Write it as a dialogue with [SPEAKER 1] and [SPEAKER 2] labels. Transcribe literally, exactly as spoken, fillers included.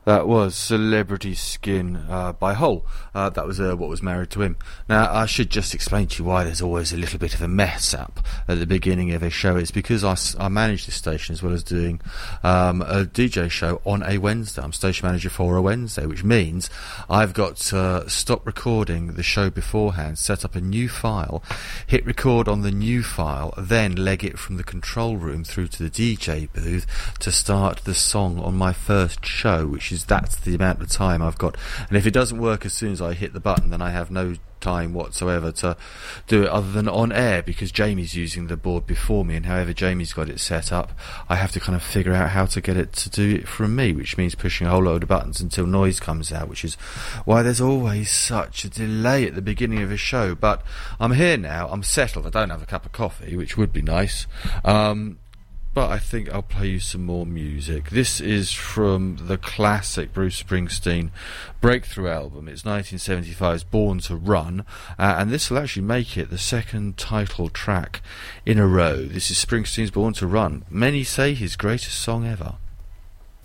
[SPEAKER 1] That was Celebrity Skin uh, by Hole. Uh, that was uh, What Was Married to Him. Now, I should just explain to you why there's always a little bit of a mess up at the beginning of a show. It's because I, I manage this station as well as doing um, a D J show on a Wednesday. I'm station manager for a Wednesday, which means I've got to stop recording the show beforehand, set up a new file, hit record on the new file, then leg it from the control room through to the D J booth to start the song on my first show, which is that's the amount of time I've got. And if it doesn't work as soon as I hit the button, then I have no time whatsoever to do it other than on air, because Jamie's using the board before me, and however Jamie's got it set up, I have to kind of figure out how to get it to do it from me, which means pushing a whole load of buttons until noise comes out, which is why there's always such a delay at the beginning of a show. But I'm here now, I'm settled, I don't have a cup of coffee, which would be nice. Um But I think I'll play you some more music. This is from the classic Bruce Springsteen breakthrough album. It's nineteen seventy-five's Born to Run, uh, and this will actually make it the second title track in a row. This is Springsteen's Born to Run. Many say his greatest song ever.